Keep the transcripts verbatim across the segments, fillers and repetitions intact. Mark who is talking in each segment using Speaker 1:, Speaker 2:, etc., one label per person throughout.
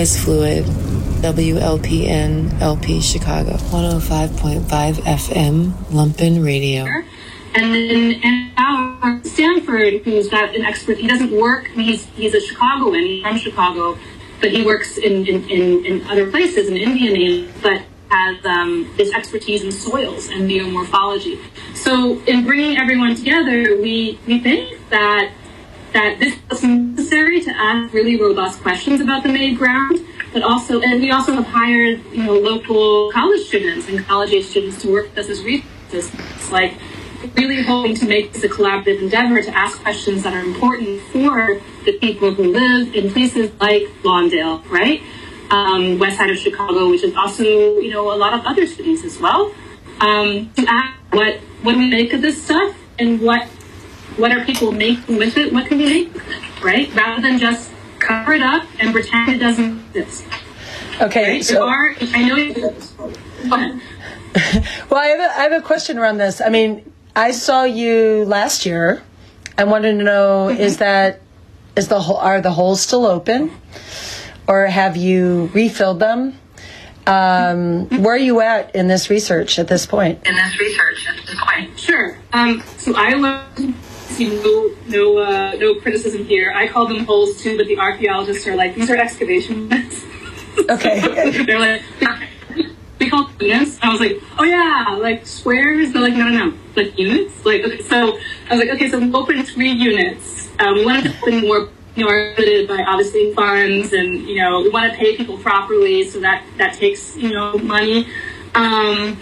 Speaker 1: S Fluid, W L P N L P Chicago, one oh five point five F M, Lumpen Radio.
Speaker 2: And then and our Stanford, who's got an expert, he doesn't work, I mean, he's, he's a Chicagoan, he's from Chicago, but he works in, in, in, in other places, in Indiana, but has um, this expertise in soils and geomorphology. So in bringing everyone together, we, we think that that this is necessary to ask really robust questions about the made ground, but also, and we also have hired, you know, local college students and college-age students to work with us as researchers. It's like really hoping to make this a collaborative endeavor to ask questions that are important for the people who live in places like Lawndale, right? Um, west side of Chicago, which is also, you know, a lot of other cities as well. Um, to ask what what do we make of this stuff, and what what are people making with it? What can we make with it, right? Rather than just cover it up and pretend it doesn't exist.
Speaker 3: Okay,
Speaker 2: right?
Speaker 3: so
Speaker 2: Are, I know you. Go ahead.
Speaker 3: Well, I have a, I have a question around this. I mean, I saw you last year. I wanted to know: mm-hmm. is that is the hole, are the holes still open, or have you refilled them? Um, where are you at in this research at this point?
Speaker 2: In this research at this point, sure. Um, so I learned. See, no, no, uh, no criticism here. I call them holes too, but the archaeologists are like, these are excavation units.
Speaker 3: Okay.
Speaker 2: They're like, we call them units. I was like, oh yeah, like squares. They're like, no, no, no, like units. Like, okay, so I was like, okay, so we opened three units. Um, we wanted to open more. You know, are limited by obviously funds, and you know, we want to pay people properly, so that that takes you know money. Um,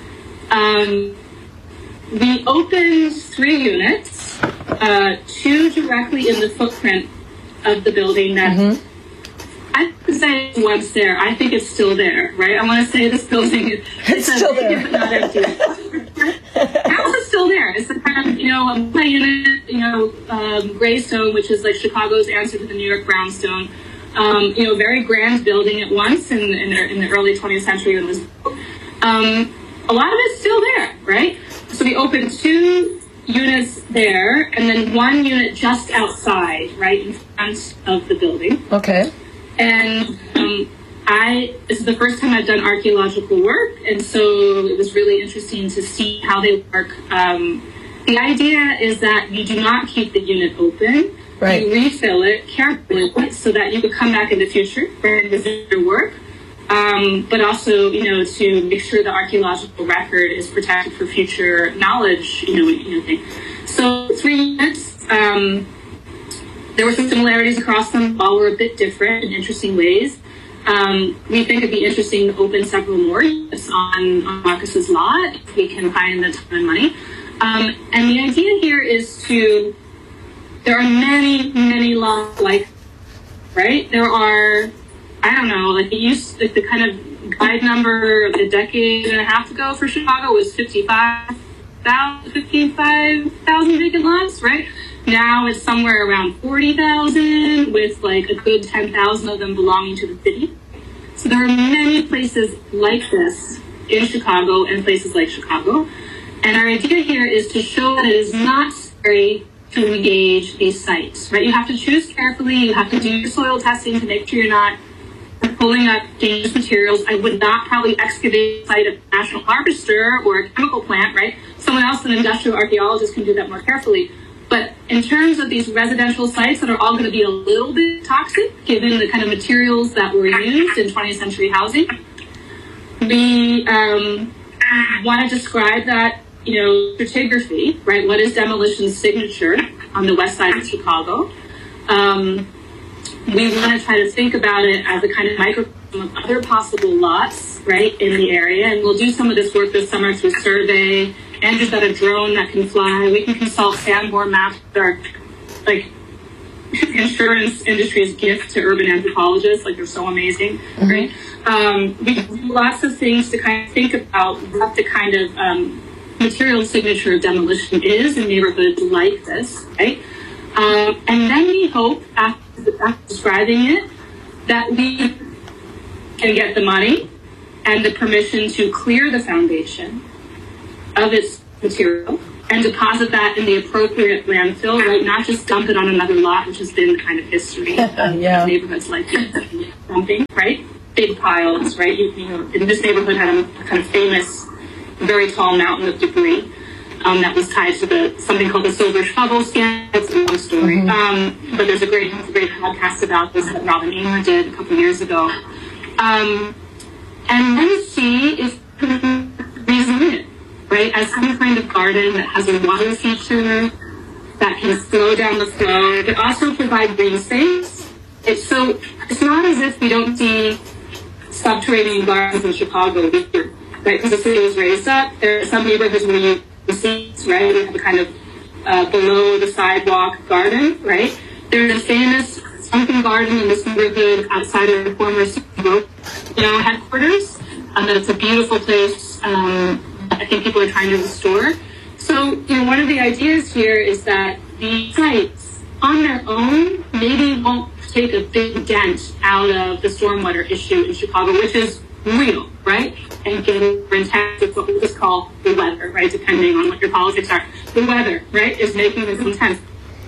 Speaker 2: um, we opened three units, uh, two directly in the footprint of the building. That mm-hmm. I would say once there, I think it's still there, right? I want to say this building is
Speaker 3: it's still there,
Speaker 2: but not empty. House is still there. It's the kind of, you know, a multi-unit, you know, um, gray stone, which is like Chicago's answer to the New York brownstone. Um, you know, very grand building at once in, in, the, in the early twentieth century when it was built. Um, a lot of it's still there, right? So we opened two units there, and then one unit just outside, right, in front of the building.
Speaker 3: Okay.
Speaker 2: And um, I, this is the first time I've done archaeological work, and so it was really interesting to see how they work. Um, the idea is that you do not keep the unit open.
Speaker 3: Right.
Speaker 2: You refill it carefully so that you could come back in the future and visit your work, um, but also, you know, to make sure the archaeological record is protected for future knowledge, you know, you know thing. So three units. Um, there were some similarities across them. All were a bit different in interesting ways. Um, we think it'd be interesting to open several more units on, on Marcus's lot if we can find the time and money. Um, and the idea here is to, there are many, many lots like, right? There are, I don't know, like it used, like the kind of guide number of a decade and a half ago for Chicago was fifty-five thousand, fifty-five thousand vacant lots, right? Now it's somewhere around forty thousand, with like a good ten thousand of them belonging to the city. So there are many places like this in Chicago and places like Chicago. And our idea here is to show that it is not necessary to engage these sites, right? You have to choose carefully. You have to do your soil testing to make sure you're not pulling up dangerous materials. I would not probably excavate the site of a national harvester or a chemical plant, right? Someone else, an industrial archaeologist, can do that more carefully. But in terms of these residential sites that are all going to be a little bit toxic, given the kind of materials that were used in twentieth century housing, we um, want to describe that, you know, stratigraphy, right? What is demolition's signature on the west side of Chicago? Um, we want to try to think about it as a kind of microcosm of other possible lots, right, in the area. And we'll do some of this work this summer through survey. Andrew's got a drone that can fly. We can consult Sanborn maps that are like insurance industry's gift to urban anthropologists. Like, they're so amazing, mm-hmm. right? Um, we can do lots of things to kind of think about what the kind of um, material signature of demolition is in neighborhoods like this, right? Um, and then we hope, after, after describing it, that we can get the money and the permission to clear the foundation of its material, and deposit that in the appropriate landfill, right? Not just dump it on another lot, which has been kind of history of
Speaker 3: yeah.
Speaker 2: neighborhoods like dumping, right? Big piles, right? You, you know, in this neighborhood had a kind of famous, very tall mountain of debris um, that was tied to the something called the Silver Shovel Scam. It's a long story, mm-hmm. um, but there's a great, great podcast about this that Robin Amer did a couple years ago. Um, and then C is rezone it, right? As some kind of garden that has a water feature that can slow down the flow, but also provide green space. It's so it's not as if we don't see subterranean gardens in Chicago either, right? Because the city was raised up. There are some neighborhoods where you see, right? We have a kind of uh, below the sidewalk garden, right? There's a famous sunken garden in this neighborhood outside of the former you know, headquarters. Um, it's a beautiful place. Um, I think people are trying to restore. So, you know, one of the ideas here is that the sites on their own maybe won't take a big dent out of the stormwater issue in Chicago, which is real, right? And getting intense with what we just call the weather, right? Depending on what your politics are. The weather, right, is making this intense.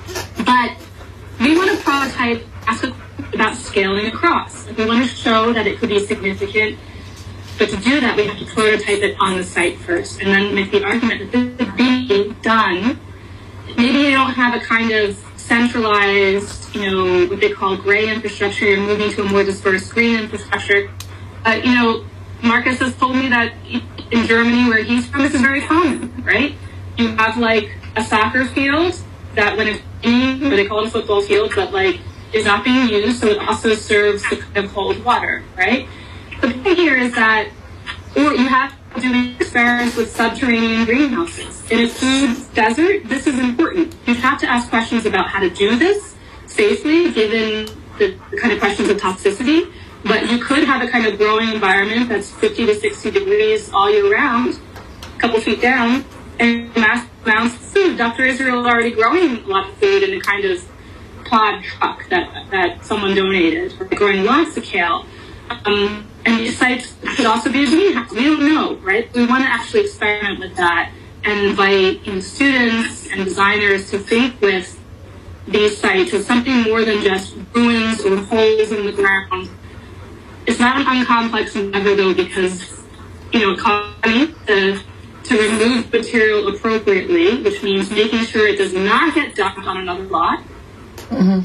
Speaker 2: But we want to prototype, ask about scaling across. We want to show that it could be significant. But to do that, we have to prototype it on the site first, and then make the argument that this is being done. Maybe you don't have a kind of centralized, you know, what they call gray infrastructure. You're moving to a more dispersed green infrastructure. Uh, you know, Marcus has told me that in Germany, where he's from, this is very common, right? You have like a soccer field that when it's in, or they call it a football field, but like is not being used, so it also serves the kind of cold water, right? The thing here is that, or you have to do experiments with subterranean greenhouses. In a food desert, this is important. You have to ask questions about how to do this safely, given the kind of questions of toxicity. But you could have a kind of growing environment that's fifty to sixty degrees all year round, a couple feet down, and mass amounts of food. Doctor Israel is already growing a lot of food in a kind of pod truck that, that someone donated, or growing lots of kale. Um, and these sites could also be a greenhouse. We don't know, right? We want to actually experiment with that and invite, you know, students and designers to think with these sites as something more than just ruins or holes in the ground. It's not an uncomplex endeavor, though, because, you know, it costs money to, to remove material appropriately, which means making sure it does not get dumped on another lot. Mm-hmm.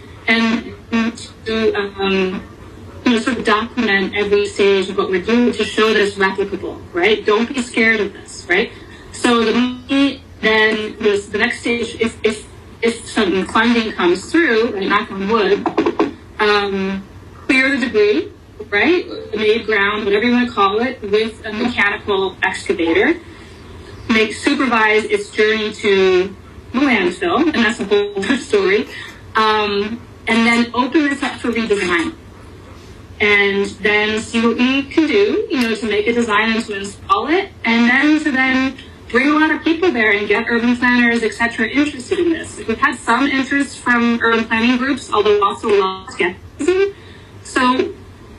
Speaker 2: And to, um, you know, sort of document every stage of what we're doing to show that it's replicable, right? Don't be scared of this, right? So the then this, the next stage, if if if some funding comes through, right, knock on wood, um, clear the debris, right? Made ground, whatever you want to call it, with a mechanical excavator. Make supervise its journey to the landfill, and that's a whole other story. Um, and then open this up for redesign. And then see what we can do, you know, to make a design and to install it, and then to then bring a lot of people there and get urban planners, et cetera, interested in this. We've had some interest from urban planning groups, although also a lot of skepticism. So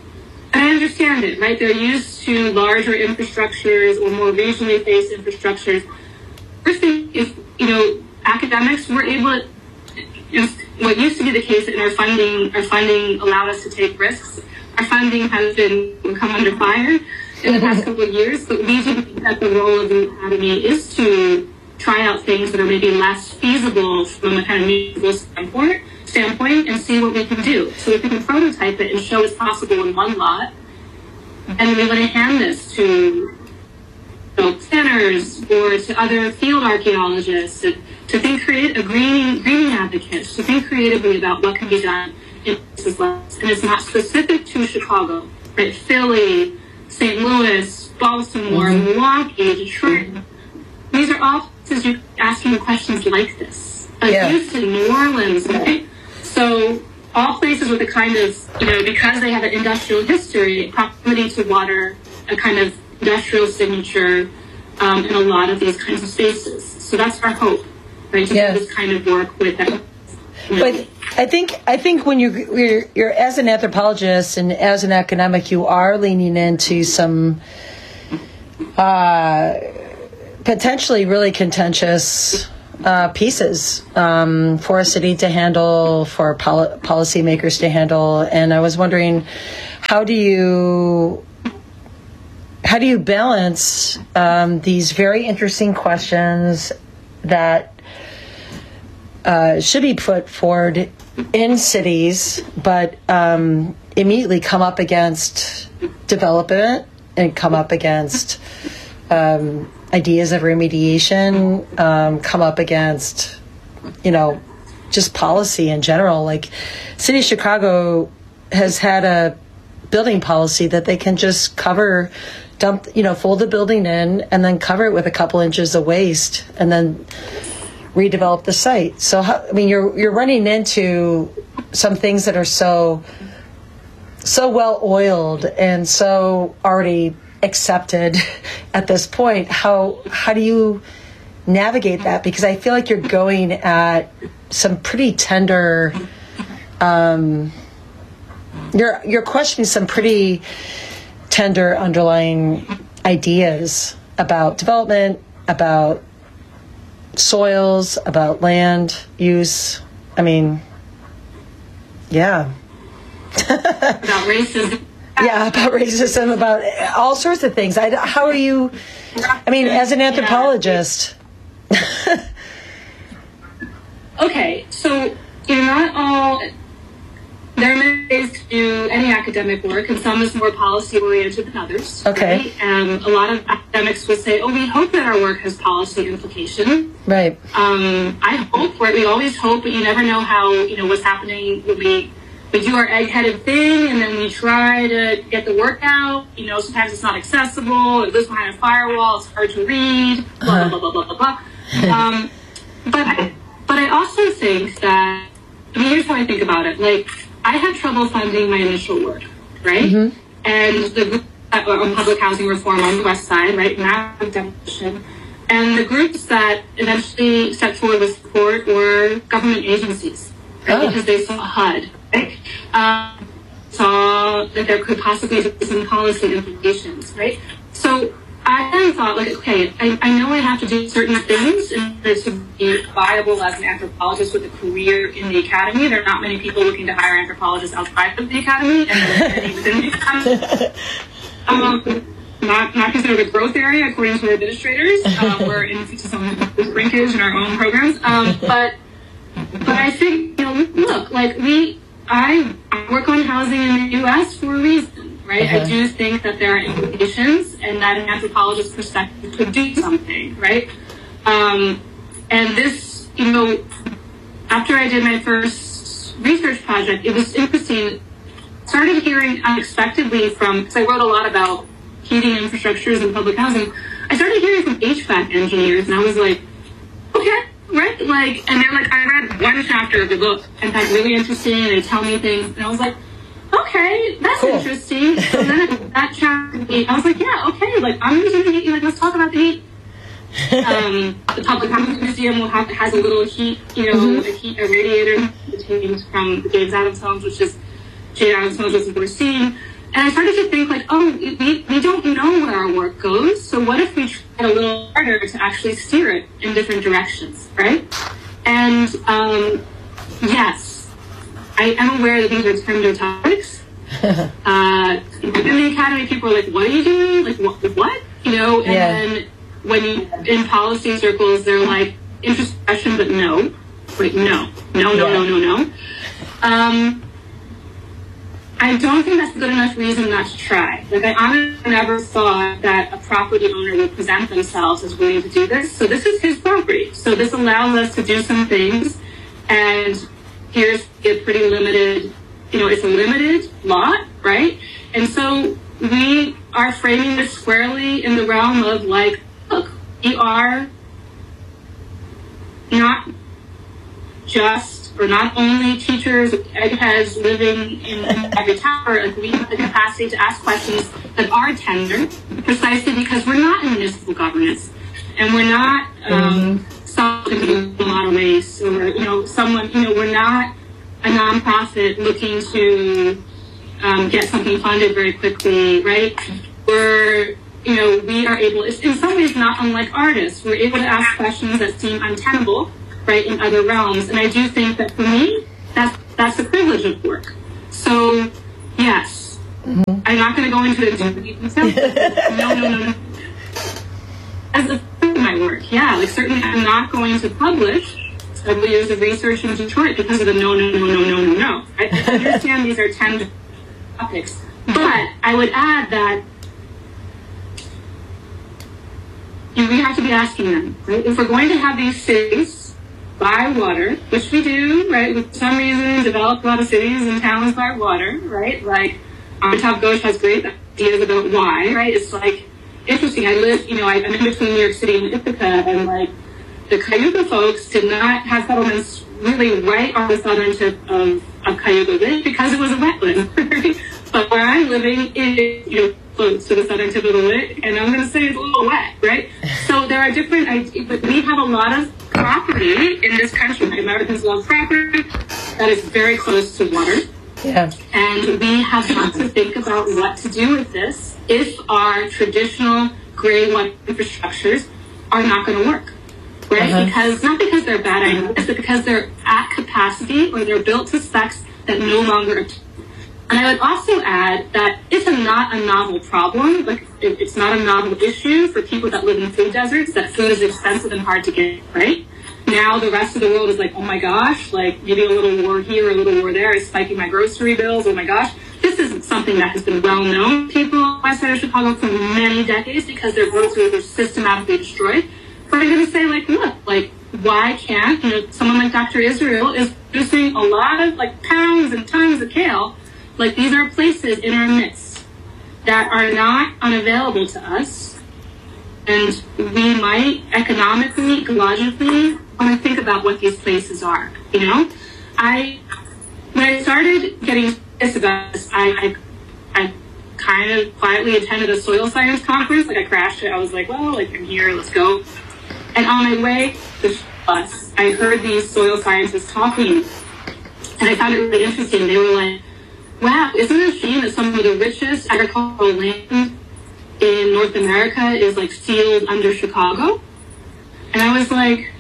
Speaker 2: I understand it, right? They're used to larger infrastructures or more regionally based infrastructures. First thing is, you know, academics were able to, you know, what used to be the case in our funding, our funding allowed us to take risks. Our funding has been come under fire in the past couple of years, but we do think that the role of the academy is to try out things that are maybe less feasible from a kind of musical standpoint, standpoint and see what we can do. So if we can prototype it and show it's possible in one lot, and we want to hand this to, you know, planners or to other field archaeologists, to, to think create a greening, greening advocates, to think creatively about what can be done in places like this. And it's not specific to Chicago, right? Philly, Saint Louis, Baltimore, mm-hmm. Milwaukee, Detroit. These are all places you're asking questions like this. Like yeah. Houston, New Orleans, right? So all places with a kind of, you know, because they have an industrial history, proximity to water, a kind of industrial signature um, in a lot of these kinds of spaces. So that's our hope, right? To yeah. do this kind of work with that. You know,
Speaker 3: but I think I think when you you're, you're as an anthropologist and as an academic, you are leaning into some uh, potentially really contentious uh, pieces um, for a city to handle, for pol- policymakers to handle. And I was wondering, how do you how do you balance um, these very interesting questions that uh, should be put forward in cities, but um, immediately come up against development and come up against um, ideas of remediation, um, come up against, you know, just policy in general. Like, City of Chicago has had a building policy that they can just cover, dump, you know, fold the building in and then cover it with a couple inches of waste and then redevelop the site. So, how, I mean, you're you're running into some things that are so so well oiled and so already accepted at this point. How how do you navigate that? Because I feel like you're going at some pretty tender. Um, you're you're questioning some pretty tender underlying ideas about development, about soils, about land use. I mean, yeah.
Speaker 2: About racism.
Speaker 3: Yeah, about racism, about all sorts of things. I, how are you, I mean, as an anthropologist.
Speaker 2: Okay, so you're not all, there are many ways to do any academic work, and some is more policy-oriented than others.
Speaker 3: Okay.
Speaker 2: Right? Um, a lot of academics would say, oh, we hope that our work has policy implication.
Speaker 3: Right.
Speaker 2: Um, I hope, right? We always hope, but you never know how, you know, what's happening when we We do our egg-headed thing, and then we try to get the work out. You know, sometimes it's not accessible. It lives behind a firewall. It's hard to read. Blah, blah, blah, blah, blah, blah. Um, but, I, but I also think that, I mean, here's how I think about it. Like, I had trouble funding my initial work, right? Mm-hmm. And the group on public housing reform on the West Side, right, massive demolition. And the groups that eventually stepped forward with support were government agencies, right? Oh. Because they saw H U D. Right? Um, saw that there could possibly be some policy implications, right? So I then thought, like, okay, I, I know I have to do certain things in order to be viable as an anthropologist with a career in the academy. There are not many people looking to hire anthropologists outside of the academy, and many within the academy. Um, not not considered a growth area according to our administrators. Um, we're in some shrinkage in our own programs, um, but but I think, you know, look, like we. I work on housing in the U S for a reason, right? Uh-huh. I do think that there are implications and that an anthropologist's perspective could do something, right? Um, and this, you know, after I did my first research project, it was interesting. Started hearing unexpectedly from, because I wrote a lot about heating infrastructures and public housing, I started hearing from H V A C engineers, and I was like, okay. Right? Like, and they're like, I read one chapter of the book, and that's really interesting, and they tell me things, and I was like, okay, that's cool. Interesting. So then that chapter, I was like, yeah, okay, like, I'm going to heat, like, let's talk about the heat. Um, the Public Housing Museum will have, has a little heat, you know, mm-hmm. a heat, a radiator obtained from the James Adams homes, which is, Jane Adams homes, which we're seeing. And I started to think, like, oh, we, we don't know where our work goes, so what if we tried a little harder to actually steer it in different directions, right? And, um, yes, I am aware that these are tender topics. uh, in the academy, people are like, what are you doing? Like, what? what? You know, and yeah. then when you, in policy circles, they're like, introspection, but no. Like, no. No, no, yeah. no, no, no. Um... I don't think that's a good enough reason not to try. Like, I honestly never thought that a property owner would present themselves as willing to do this. So this is his property. So this allows us to do some things. And here's a pretty limited, you know, it's a limited lot, right? And so we are framing this squarely in the realm of, like, look, we are not just or not only teachers, eggheads living in every tower, like we have the capacity to ask questions that are tender, precisely because we're not in municipal governance, and we're not um, mm-hmm. someone in a lot of ways, or you know, someone, you know, we're not a nonprofit looking to um, get something funded very quickly, right? We're you know, we are able, it's in some ways not unlike artists, we're able to ask questions that seem untenable, right, in other realms. And I do think that for me, that's, that's the privilege of work. So, yes, mm-hmm. I'm not going to go into it in detail. No, no, no, no. As a my work, yeah, like certainly I'm not going to publish several years of research in Detroit because of the no, no, no, no, no, no, no. I understand these are ten topics, but I would add that you know, we have to be asking them, right? If we're going to have these cities by water, which we do, right? For some reason, develop a lot of cities and towns by water, right? Like, um, Tav Ghosh has great ideas about why, right? It's like, interesting. I live, you know, I'm in between New York City and Ithaca, and like the Cayuga folks did not have settlements really right on the southern tip of, of Cayuga Lake because it was a wetland. Right? But where I'm living is, you know, close to the southern tip of the lake, and I'm going to say it's a little wet, right? So there are different ideas, but we have a lot of property in this country. Americans love property that is very close to water.
Speaker 3: Yeah.
Speaker 2: And we have got to think about what to do with this if our traditional gray water infrastructures are not going to work, right? Uh-huh. Because not because they're bad ideas, but because they're at capacity or they're built to specs that no longer. And I would also add that it's a, not a novel problem. Like it, it's not a novel issue for people that live in food deserts. That food is expensive and hard to get, right? Now the rest of the world is like, oh my gosh, like maybe a little war here, a little war there is spiking my grocery bills. Oh my gosh. This is something that has been well known to people west side of Chicago for many decades because their groceries are systematically destroyed. But I'm going to say, like, look, like, why can't, you know, someone like Doctor Israel is producing a lot of, like, pounds and tons of kale. Like, these are places in our midst that are not unavailable to us. And we might economically, ecologically, want to think about what these places are, you know? I, when I started getting serious about this, I, I, I kind of quietly attended a soil science conference. Like, I crashed it. I was like, well, like, I'm here, let's go. And on my way to the bus, I heard these soil scientists talking, and I found it really interesting. They were like, wow, isn't it a shame that some of the richest agricultural land in North America is, like, sealed under Chicago? And I was like,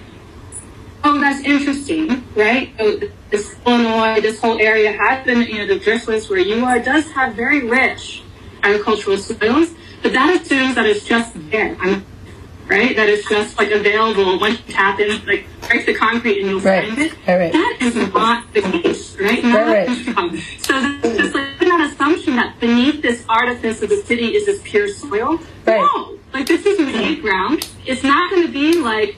Speaker 2: oh, that's interesting, right? So this Illinois, this whole area has been, you know, the Driftwoods where you are, does have very rich agricultural soils, but that assumes that it's just there, right? That it's just, like, available once you tap in, like, break the concrete and you'll
Speaker 3: right.
Speaker 2: find it.
Speaker 3: Right.
Speaker 2: That is not the case, right? Not
Speaker 3: right.
Speaker 2: So that's just like that assumption that beneath this artifice of the city is this pure soil.
Speaker 3: Right.
Speaker 2: No, like, this is made ground. It's not going to be like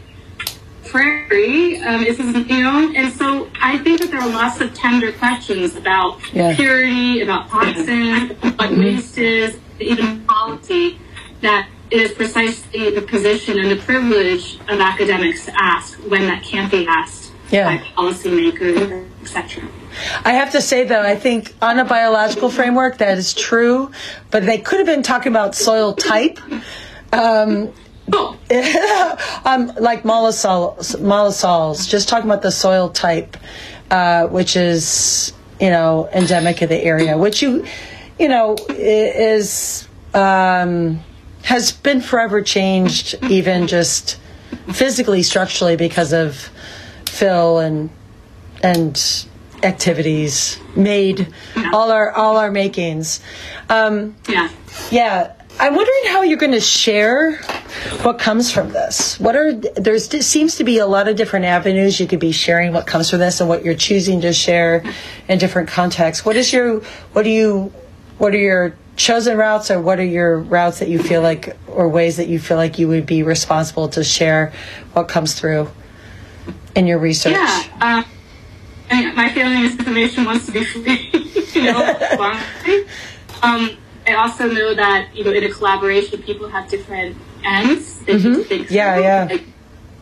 Speaker 2: prairie. Um, this is, you know, and so I think that there are lots of tender questions about
Speaker 3: yeah.
Speaker 2: purity, about toxin, what mm-hmm. waste is, even policy, that it is precisely the position and the privilege of academics to ask when that can't be asked
Speaker 3: yeah.
Speaker 2: by policymakers, et cetera.
Speaker 3: I have to say, though, I think on a biological framework that is true, but they could have been talking about soil type. Um,
Speaker 2: oh.
Speaker 3: um, like mollisols, mollisols, just talking about the soil type, uh, which is, you know, endemic of the area, which you, you know, is, um, has been forever changed, even just physically, structurally, because of fill and, and, activities made
Speaker 2: yeah.
Speaker 3: all our all our makings. Um,
Speaker 2: yeah,
Speaker 3: yeah. I'm wondering how you're going to share what comes from this. What are there's there seems to be a lot of different avenues you could be sharing what comes from this and what you're choosing to share in different contexts. What is your what do you what are your chosen routes, or what are your routes that you feel like, or ways that you feel like you would be responsible to share what comes through in your research?
Speaker 2: Yeah. Uh- I mean, my feeling is information wants to be free, you know. um, I also know that, you know, in a collaboration, people have different ends. They
Speaker 3: mm-hmm.
Speaker 2: need to think
Speaker 3: yeah,
Speaker 2: through.
Speaker 3: yeah.
Speaker 2: Like,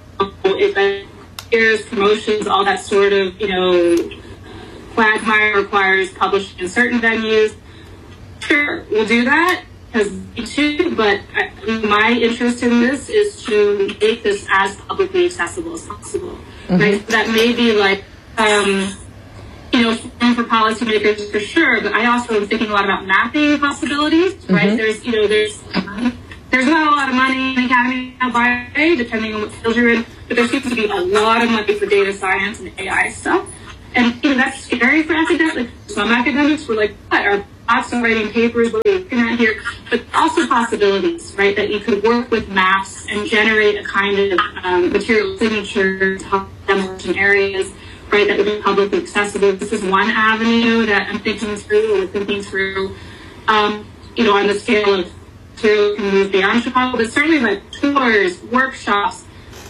Speaker 2: if airs, promotions, all that sort of, you know, quagmire requires publishing in certain venues. Sure, we'll do that, because me too, but I, my interest in this is to make this as publicly accessible as possible. Mm-hmm. Right? That may be like, Um, you know, for policymakers for sure, but I also am thinking a lot about mapping possibilities, right? Mm-hmm. There's, you know, there's um, there there's not a lot of money in the academy now by day, depending on what field you're in, but there seems to be a lot of money for data science and A I stuff. And you know, that's scary for academics. Like, some academics were like, what are lots of writing papers, what are we looking at here? But also possibilities, right? That you could work with maps and generate a kind of um, material signature to help demolition areas, right? That would be publicly accessible. This is one avenue that I'm thinking through or thinking through, um, you know, on the scale of material can move beyond Chicago, but certainly like tours, workshops,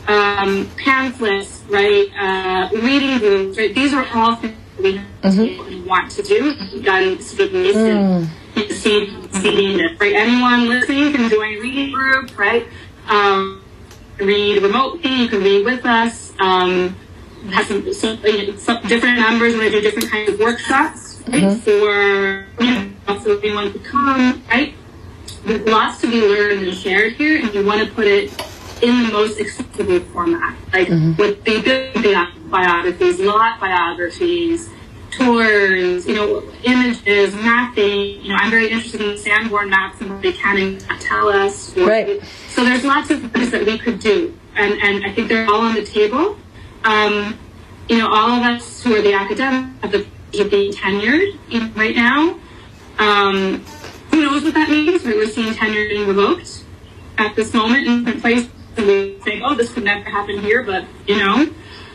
Speaker 2: um, pamphlets, right? Uh, reading groups, right? These are all things we have mm-hmm. and want to do. We've done sort of nascent mm. seeding it, right? Anyone listening can join a reading group, right? Um, read remotely, you can read with us. Um, have some, some, some different numbers when I do different kinds of workshops, right? Mm-hmm. For you know, also anyone could come, right? There's lots to be learned and shared here, and you want to put it in the most accessible format, like mm-hmm. with the good biographies, lot biographies, tours, you know, images, mapping. You know, I'm very interested in Sanborn maps and what they can and can't tell us. Or,
Speaker 3: right.
Speaker 2: So there's lots of things that we could do, and and I think they're all on the table. Um, you know, all of us who are the academics have the privilege of being tenured you know, right now. Um, who knows what that means? Right? We're seeing tenure being revoked at this moment in different places. We think, oh, this could never happen here, but, you know.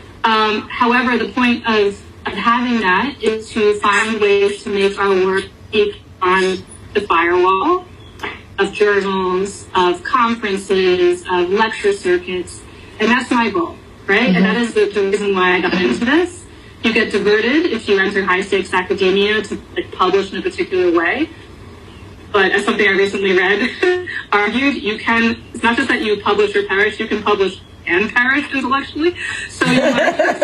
Speaker 2: Um, however, the point of, of having that is to find ways to make our work keep on the firewall of journals, of conferences, of lecture circuits, and that's my goal, right? Mm-hmm. And that is the, the reason why I got into this. You get diverted if you enter high-stakes academia to like, publish in a particular way. But as something I recently read argued, you can, it's not just that you publish or perish, you can publish and perish intellectually. So you might as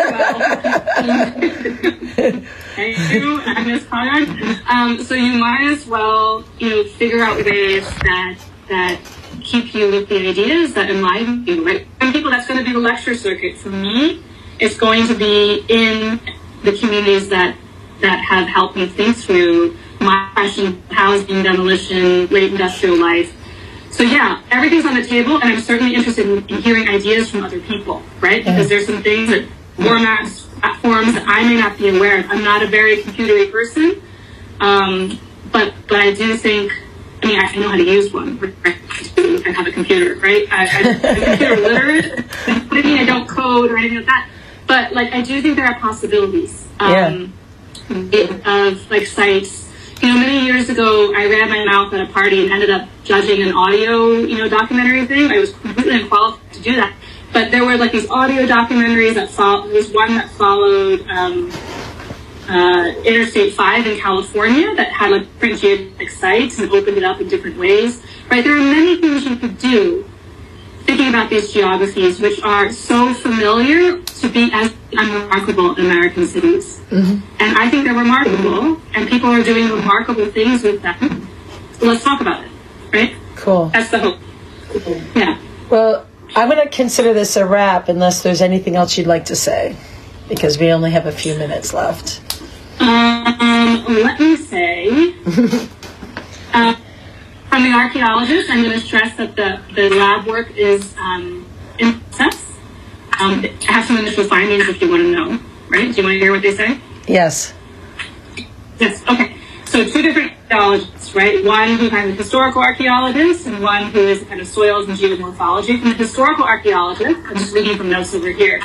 Speaker 2: well, thank you, Agnes Conrad. Um, so you might as well, you know, figure out ways that, that keep you with the ideas that enliven you, right? And people, that's going to be the lecture circuit. For me, it's going to be in the communities that, that have helped me think through my question of housing, demolition, late industrial life. So yeah, everything's on the table, and I'm certainly interested in, in hearing ideas from other people, right? Because there's some things that formats, platforms that I may not be aware of. I'm not a very computery person, um, but but I do think, I mean, I know how to use one. Right? I have a computer, right? I, I, I'm computer literate. But I mean, I don't code or anything like that. But like, I do think there are possibilities um, yeah. of like sites. You know, many years ago, I ran my mouth at a party and ended up judging an audio, you know, documentary thing. I was completely unqualified to do that. But there were like these audio documentaries that followed. There was one that followed um, uh, Interstate five in California that had like different geographic sites and opened it up in different ways. Right? There are many things you could do thinking about these geographies, which are so familiar to be as unremarkable in American cities. Mm-hmm. And I think they're remarkable, and people are doing remarkable things with them. So let's talk about it, right?
Speaker 3: Cool.
Speaker 2: That's the hope. Yeah.
Speaker 3: Well, I'm going to consider this a wrap unless there's anything else you'd like to say, because we only have a few minutes left.
Speaker 2: Um, let me say... uh, From the archaeologist, I'm going to stress that the, the lab work is um, in process. Um, I have some initial findings if you want to know, right? Do you want to hear what they say?
Speaker 3: Yes.
Speaker 2: Yes, okay. So two different archaeologists, right? One who kind of historical archaeologist and one who is kind of soils and geomorphology. From the historical archaeologist, I'm just reading from notes over here.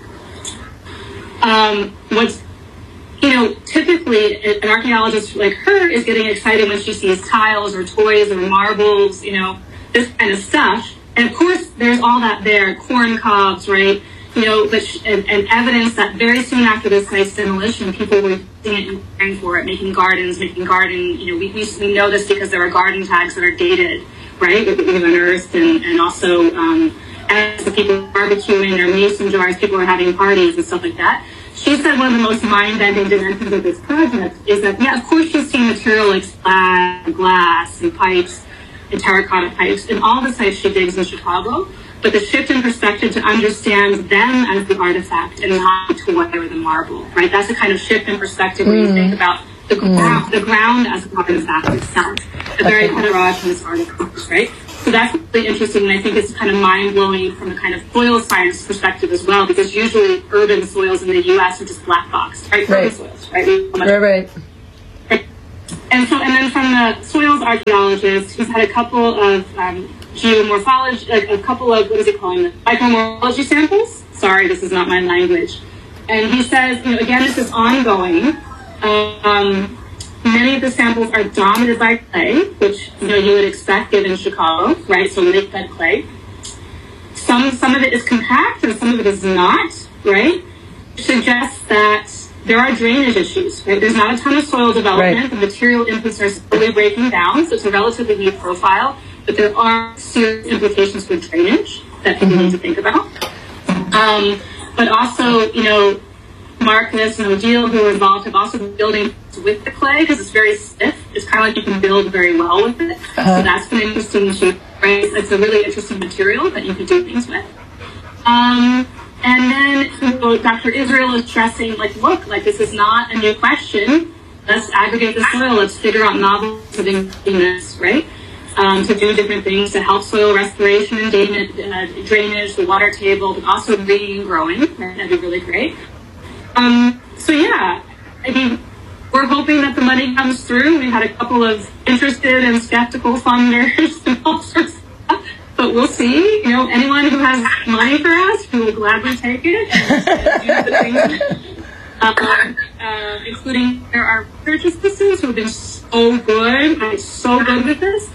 Speaker 2: Um, what's You know, typically an archaeologist like her is getting excited when she sees tiles or toys or marbles, you know, this kind of stuff. And of course, there's all that there, corn cobs, right? You know, but sh- and, and evidence that very soon after this site's demolition, people were using it and preparing for it, making gardens, making garden, you know, we, we, we know this because there are garden tags that are dated, right? That we've unearthed, and, and also um, as the people are barbecuing their mason jars, people are having parties and stuff like that. She said one of the most mind-bending dimensions of this project is that, yeah, of course she's seen material like slag and glass and pipes and terracotta pipes in all the sites she digs in Chicago, but the shift in perspective to understand them as the artifact and not the toy or the marble, right? That's a kind of shift in perspective mm. where you think about the, mm. ground, the ground as an artifact itself, a very heterogeneous artifact, right? so that's really interesting, and I think it's kind of mind-blowing from a kind of soil science perspective as well, because usually urban soils in the U S are just black boxed, right?
Speaker 3: Right.
Speaker 2: Urban soils, right?
Speaker 3: Right, right.
Speaker 2: And so, and then from the soils archaeologist, he's had a couple of um, geomorphology, like a couple of, what is he calling them? Micromorphology samples. Sorry, this is not my language. And he says, you know, again, this is ongoing. Um, many of the samples are dominated by clay, which, you know, you would expect given Chicago, right? So lake bed clay. Some, some of it is compact and some of it is not, right? Which suggests that there are drainage issues, right? There's not a ton of soil development.
Speaker 3: Right.
Speaker 2: The material inputs are slowly breaking down, so it's a relatively new profile, but there are serious implications for drainage that people mm-hmm. need to think about. Um, but also, you know, Marcus and Odile, who are involved, have also been building with the clay because it's very stiff. It's kind of like you can build very well with it. Uh-huh. So that's been interesting too, right? It's a really interesting material that you can do things with. Um, And then you know, Doctor Israel is stressing, like, look, like this is not a new question. Let's aggregate the soil. Let's figure out novel ways of doing this, right? Um, to do different things to help soil restoration and drainage, uh, drainage, the water table, but also greening and growing. Right? That'd be really great. Um, so yeah, I mean, we're hoping that the money comes through. We've had a couple of interested and skeptical funders and all sorts of stuff. But we'll see. You know, anyone who has money for us, we will gladly take it. And do the things, uh, uh, including there are research assistants who have been so good, like, so good with this.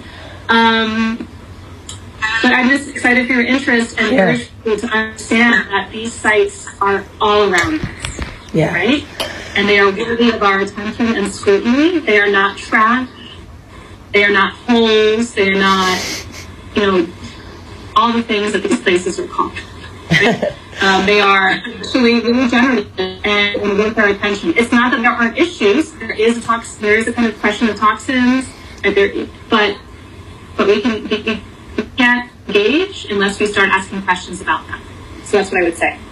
Speaker 2: Um, but I'm just excited for your interest and
Speaker 3: yeah.
Speaker 2: urge people to understand that these sites are all around us,
Speaker 3: yeah.
Speaker 2: right? And they are worthy of our attention and scrutiny. They are not trash. They are not holes. They are not, you know, all the things that these places are called. Right? um, they are actually really generative and, and worth our attention. It's not that there aren't issues. There is a tox- There is a kind of question of toxins, right there, but but we can we, we can't engage unless we start asking questions about them. So that's what I would say.